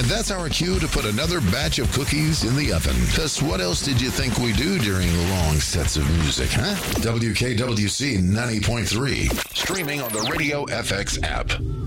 And that's our cue to put another batch of cookies in the oven. Because what else did you think we do during long sets of music, huh? WKWC 90.3. Streaming on the Radio FX app.